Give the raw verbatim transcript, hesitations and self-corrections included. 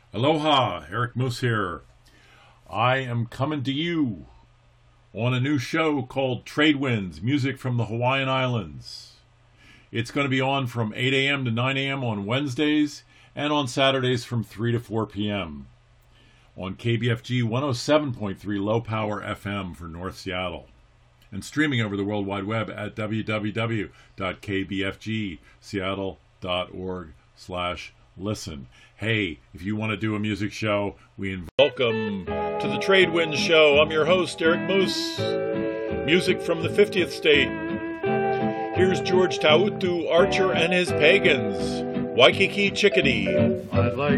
Aloha, Eric Moose here. I am coming to you on a new show called Trade Winds, Music from the Hawaiian Islands. It's going to be on from eight a.m. to nine a.m. on Wednesdays and on Saturdays from three to four p.m. on K B F G one oh seven point three Low Power F M for North Seattle, and streaming over the World Wide Web at w w w dot k b f g seattle dot org slash listen. Hey, if you want to do a music show, we invite. Welcome to the Trade Winds Show. I'm your host, Eric Moose. Music from the fiftieth state. Here's George Tautu Archer and his Pagans. Waikiki Chickadee. I'd like